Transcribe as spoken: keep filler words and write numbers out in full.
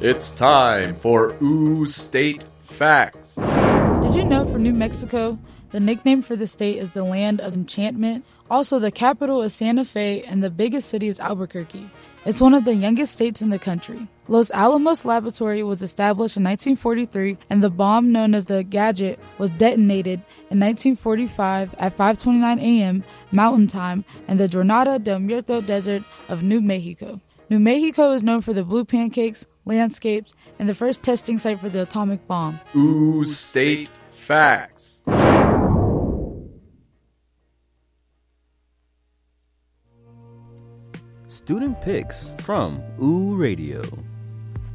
It's time for Ooh State Facts. Did you know for New Mexico, the nickname for the state is the Land of Enchantment? Also, the capital is Santa Fe and the biggest city is Albuquerque. It's one of the youngest states in the country. Los Alamos Laboratory was established in nineteen forty-three, and the bomb known as the Gadget was detonated in nineteen forty-five at five twenty-nine a.m. Mountain Time in the Jornada del Muerto Desert of New Mexico. New Mexico is known for the blue pancakes, landscapes, and the first testing site for the atomic bomb. Ooh State Facts. Student Picks from Ooh Radio.